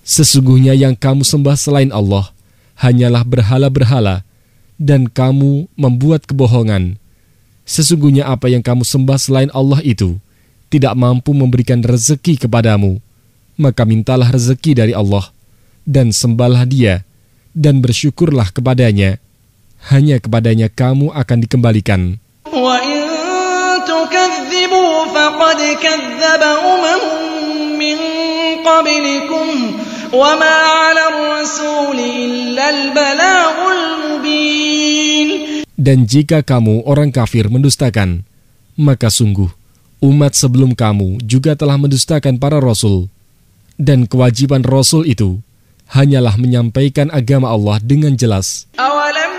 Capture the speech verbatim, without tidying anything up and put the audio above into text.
Sesungguhnya yang kamu sembah selain Allah hanyalah berhala-berhala, dan kamu membuat kebohongan. Sesungguhnya apa yang kamu sembah selain Allah itu tidak mampu memberikan rezeki kepadamu. Maka mintalah rezeki dari Allah, dan sembahlah Dia, dan bersyukurlah kepadanya. Hanya kepadanya kamu akan dikembalikan. Wa in tukazzibu faqad kazzaba umamun min qablikum wa ma 'ala ar-rasuli illa al-balaghul mubin. Dan jika kamu orang kafir mendustakan, maka sungguh umat sebelum kamu juga telah mendustakan para rasul. Dan kewajiban rasul itu hanyalah menyampaikan agama Allah dengan jelas.